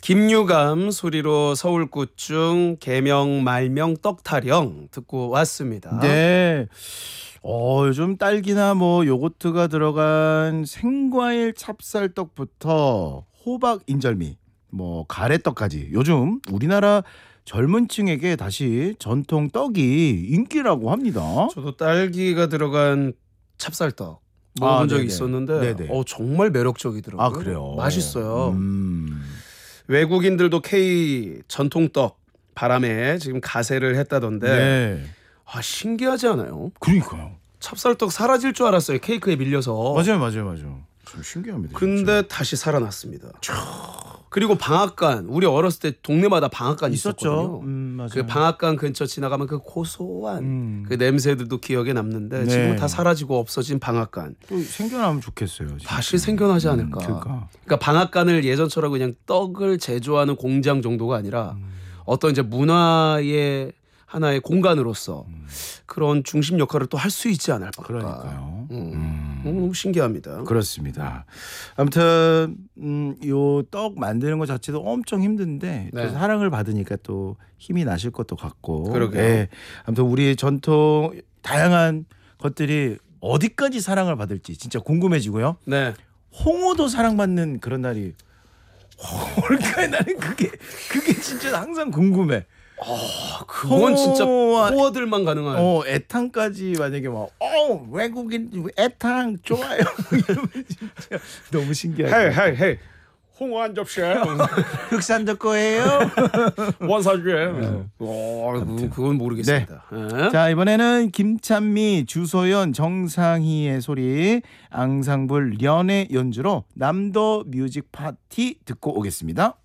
김유감 소리로 서울구중 개명 말명 떡타령 듣고 왔습니다. 네. 요즘 딸기나 뭐 요거트가 들어간 생과일 찹쌀떡부터 호박 인절미, 뭐 가래떡까지 요즘 우리나라 젊은 층에게 다시 전통 떡이 인기라고 합니다. 저도 딸기가 들어간 찹쌀떡 먹어본 적이 네네. 있었는데 네네. 정말 매력적이더라고요. 아, 그래요? 맛있어요. 외국인들도 K 전통떡 바람에 지금 가세를 했다던데 네. 신기하지 않아요? 그러니까요. 찹쌀떡 사라질 줄 알았어요. 케이크에 밀려서. 맞아요. 좀 신기합니다. 근데 진짜. 다시 살아났습니다. 그리고 방앗간, 우리 어렸을 때 동네마다 방앗간 있었죠. 있었거든요. 맞아요. 그 방앗간 근처 지나가면 그 고소한 그 냄새들도 기억에 남는데 네. 지금은 다 사라지고 없어진 방앗간 또 생겨나면 좋겠어요. 진짜. 다시 생겨나지 않을까. 그러니까 방앗간을 예전처럼 그냥 떡을 제조하는 공장 정도가 아니라 어떤 이제 문화의 하나의 공간으로서 그런 중심 역할을 또 할 수 있지 않을까. 그러니까요. 너무 신기합니다. 그렇습니다. 아무튼 요 떡 만드는 것 자체도 엄청 힘든데 네. 그래서 사랑을 받으니까 또 힘이 나실 것도 같고. 그러게요. 네. 아무튼 우리 전통 다양한 것들이 어디까지 사랑을 받을지 진짜 궁금해지고요. 네. 홍어도 사랑받는 그런 날이 올까요? 나는 그게 진짜 항상 궁금해. 그건 진짜 호어들만 가능한. 애탕까지 만약에 막 외국인 애탕 좋아요. 이러면 진짜 너무 신기하죠. 헤이 홍어 한 접시. 흑산도 거예요. 원사주에. 그건 모르겠습니다. 네. 자, 이번에는 김찬미, 주소연, 정상희의 소리, 앙상블 련의 연주로 남도 뮤직 파티 듣고 오겠습니다.